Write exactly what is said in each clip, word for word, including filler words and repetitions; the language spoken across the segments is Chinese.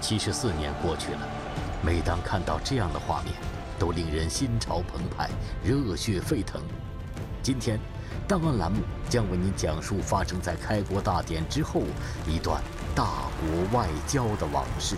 七十四年过去了，每当看到这样的画面，都令人心潮澎湃，热血沸腾。今天，档案栏目将为您讲述发生在开国大典之后一段大国外交的往事。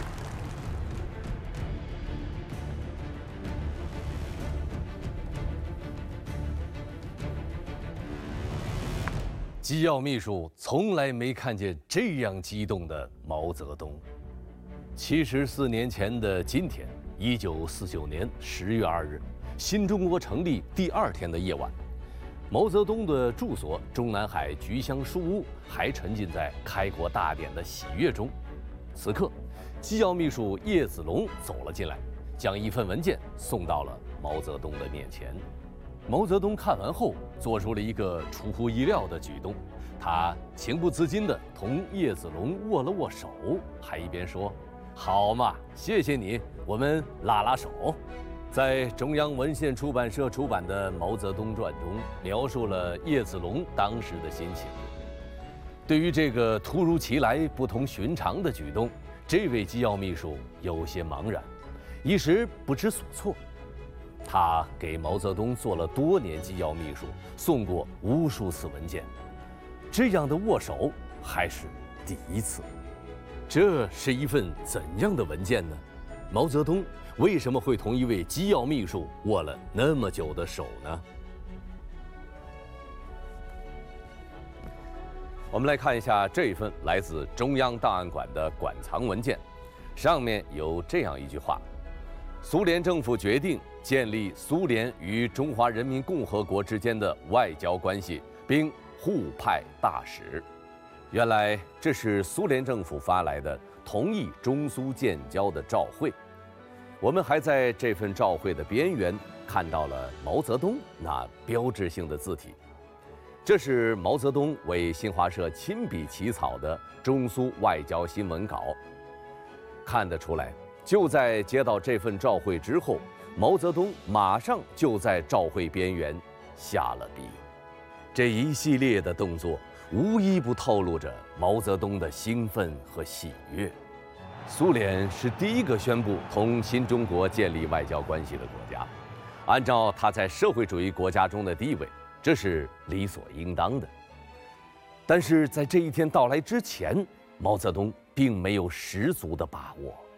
机要秘书从来没看见这样激动的毛泽东。七十四年前的今天，一九四九年十月二日，新中国成立第二天的夜晚，毛泽东的住所中南海菊香书屋还沉浸在开国大典的喜悦中。此刻，机要秘书叶子龙走了进来，将一份文件送到了毛泽东的面前。毛泽东看完后，做出了一个出乎意料的举动，他情不自禁地同叶子龙握了握手，还一边说：“好嘛，谢谢你，我们拉拉手。”在中央文献出版社出版的《毛泽东传》中，描述了叶子龙当时的心情。对于这个突如其来、不同寻常的举动，这位机要秘书有些茫然，一时不知所措。他给毛泽东做了多年机要秘书，送过无数次文件，这样的握手还是第一次。这是一份怎样的文件呢？毛泽东为什么会同一位机要秘书握了那么久的手呢？我们来看一下这份来自中央档案馆的馆藏文件，上面有这样一句话：苏联政府决定建立苏联与中华人民共和国之间的外交关系，并互派大使。原来这是苏联政府发来的同意中苏建交的照会。我们还在这份照会的边缘看到了毛泽东那标志性的字体，这是毛泽东为新华社亲笔起草的中苏外交新闻稿。看得出来，就在接到这份照会之后，毛泽东马上就在照会边缘下了笔。这一系列的动作无一不透露着毛泽东的兴奋和喜悦。苏联是第一个宣布同新中国建立外交关系的国家，按照它在社会主义国家中的地位，这是理所应当的。但是在这一天到来之前，毛泽东并没有十足的把握。